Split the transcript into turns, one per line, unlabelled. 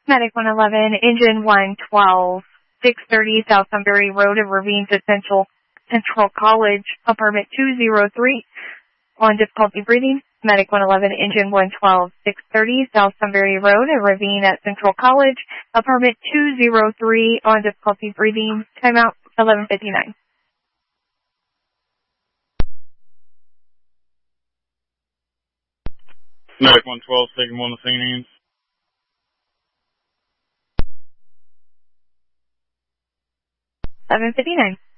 Medic 111, engine 112, 630 South Sunbury Road at Ravines at Central College, apartment 203, on difficulty breathing. Medic 111, engine 112, 630 South Sunbury Road at Ravine at Central College, apartment 203, on difficulty breathing. Timeout 11:59.
Medic 112, taking 1 to St. Anne's.
11:59.